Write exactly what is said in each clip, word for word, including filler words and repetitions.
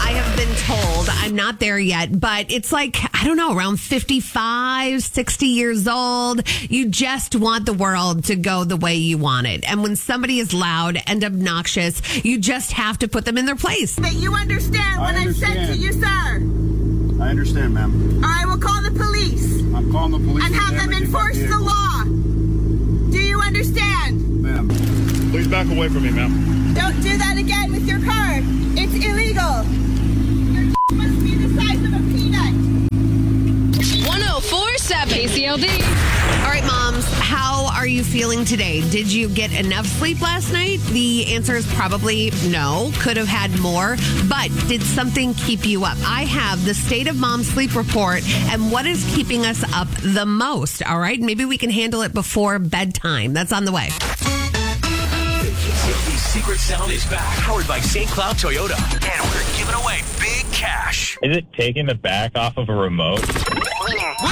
I have been told, I'm not there yet, but it's like, I don't know, around fifty-five, sixty years old. You just want the world to go the way you want it. And when somebody is loud and obnoxious, you just have to put them in their place. That you understand what I've said to you, sir. I understand, ma'am. I will call the police. I'm calling the police. And have them enforce the law. Do you understand? Ma'am. Please back away from me, ma'am. Don't do that again with your car. It's illegal. Your must be the size of a peanut. one oh four point seven K C L D. All right, moms, how are you feeling today? Did you get enough sleep last night? The answer is probably no. Could have had more. But did something keep you up? I have the State of Mom Sleep Report and what is keeping us up the most. All right, maybe we can handle it before bedtime. That's on the way. Secret Sound is back, powered by Saint Cloud Toyota, and we're giving away big cash. Is it taking the back off of a remote? We got it! We got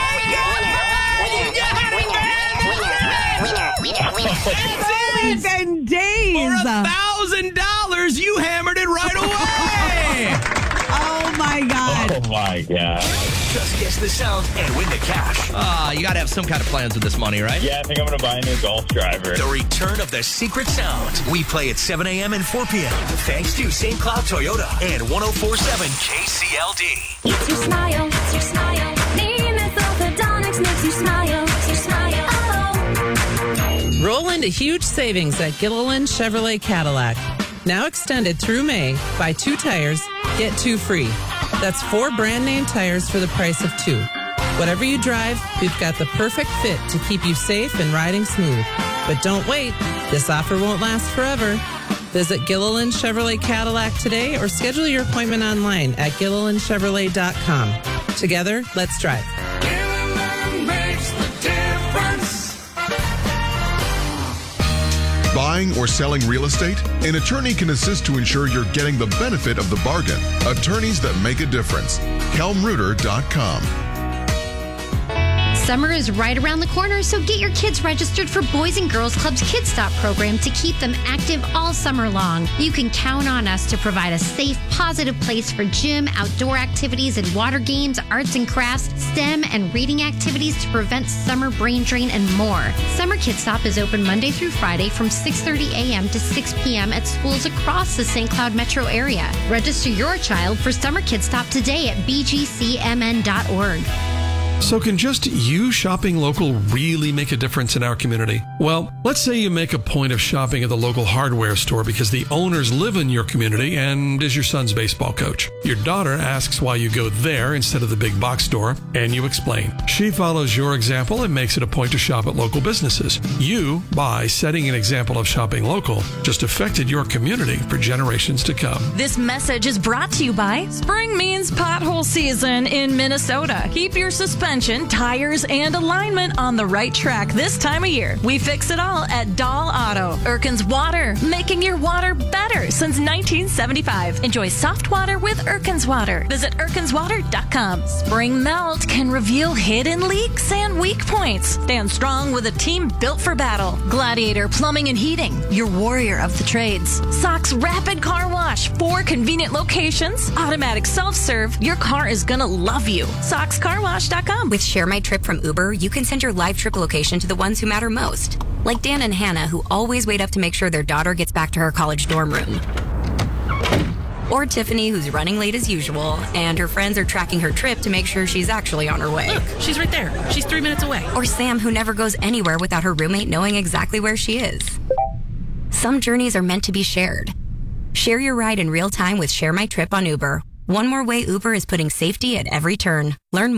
it! Days and days. For a thousand dollars, you hammered it right away. Oh my God. Oh my God. Just guess the sound and win the cash. Ah, uh, you got to have some kind of plans with this money, right? Yeah, I think I'm going to buy a new golf driver. The return of the Secret Sound. We play at seven a.m. and four p.m. Thanks to Saint Cloud Toyota and one oh four point seven K C L D. It's your smile, it's your smile. Nemus Orthodontics makes you smile, it's your smile. Oh. Roll into huge savings at Gilliland Chevrolet Cadillac. Now extended through May. Buy two tires, get two free. That's four brand name tires for the price of two. Whatever you drive, we've got the perfect fit to keep you safe and riding smooth. But don't wait. This offer won't last forever. Visit Gilliland Chevrolet Cadillac today or schedule your appointment online at gilliland chevrolet dot com. Together, let's drive. Gilliland makes the difference. Buying or selling real estate? An attorney can assist to ensure you're getting the benefit of the bargain. Attorneys that make a difference. Kelm Reuter dot com. Summer is right around the corner, so get your kids registered for Boys and Girls Club's Kids Stop program to keep them active all summer long. You can count on us to provide a safe, positive place for gym, outdoor activities, and water games, arts and crafts, STEM, and reading activities to prevent summer brain drain and more. Summer Kids Stop is open Monday through Friday from six thirty a.m. to six p.m. at schools across the Saint Cloud metro area. Register your child for Summer Kids Stop today at b g c m n dot org. So can just you shopping local really make a difference in our community? Well, let's say you make a point of shopping at the local hardware store because the owners live in your community and is your son's baseball coach. Your daughter asks why you go there instead of the big box store, and you explain. She follows your example and makes it a point to shop at local businesses. You, by setting an example of shopping local, just affected your community for generations to come. This message is brought to you by Spring means pothole season in Minnesota. Keep your suspension, tires, and alignment on the right track this time of year. We fix it all at Dahl Auto. Erkin's Water, making your water better since nineteen seventy-five. Enjoy soft water with Erkin's Water. Visit erkins water dot com. Spring Melt can reveal hidden leaks and weak points. Stand strong with a team built for battle. Gladiator Plumbing and Heating, your warrior of the trades. Sox Rapid Car Wash, four convenient locations, automatic self-serve. Your car is gonna love you. sox car wash dot com. With Share My Trip from Uber, you can send your live trip location to the ones who matter most. Like Dan and Hannah, who always wait up to make sure their daughter gets back to her college dorm room. Or Tiffany, who's running late as usual, and her friends are tracking her trip to make sure she's actually on her way. Look, she's right there. She's three minutes away. Or Sam, who never goes anywhere without her roommate knowing exactly where she is. Some journeys are meant to be shared. Share your ride in real time with Share My Trip on Uber. One more way Uber is putting safety at every turn. Learn more.